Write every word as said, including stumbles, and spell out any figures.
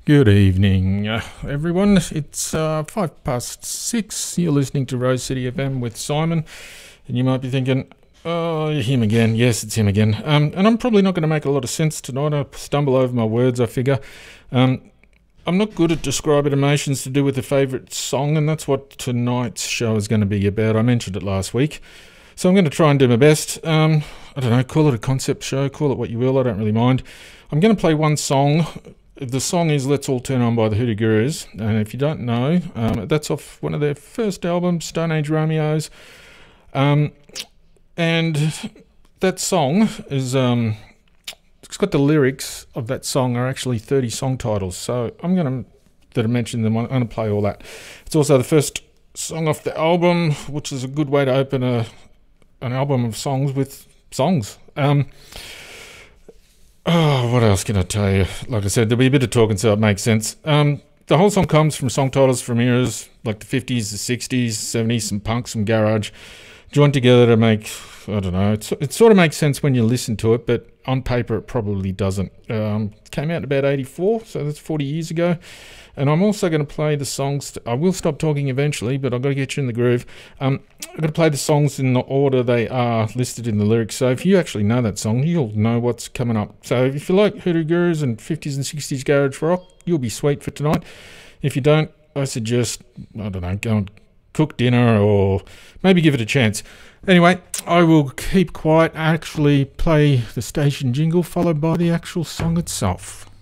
Good evening, uh, everyone. It's uh, five past six. You're listening to Rose City F M with Simon, and you might be thinking, "Oh, him again." Yes, it's him again. Um, and I'm probably not going to make a lot of sense tonight. I stumble over my words, I figure. Um, I'm not good at describing emotions to do with a favourite song, and that's what tonight's show is going to be about. I mentioned it last week, so I'm going to try and do my best. Um, I don't know, call it a concept show, call it what you will. I don't really mind. I'm going to play one song. The song is Let's All Turn On by the Hoodoo Gurus, and if you don't know, um, that's off one of their first albums, Stone Age Romeos. Um, and that song is, um, it's got the lyrics of that song are actually thirty song titles, so I'm going to, that I mentioned them, I'm going to play all that. It's also the first song off the album, which is a good way to open a an album of songs with songs. Um, Oh, what else can I tell you? Like I said, there'll be a bit of talking so it makes sense. Um, the whole song comes from song titles from eras like the fifties, the sixties, seventies, some punk, some garage, joined together to make, I don't know, it's, it sort of makes sense when you listen to it, but on paper it probably doesn't. Um, it came out in about eighty-four, so that's forty years ago. And I'm also going to play the songs, to, I will stop talking eventually, but I've got to get you in the groove. Um, I'm going to play the songs in the order they are listed in the lyrics. So if you actually know that song, you'll know what's coming up. So if you like Hoodoo Gurus and fifties and sixties garage rock, you'll be sweet for tonight. If you don't, I suggest, I don't know, go and cook dinner or maybe give it a chance. Anyway, I will keep quiet, actually play the station jingle followed by the actual song itself.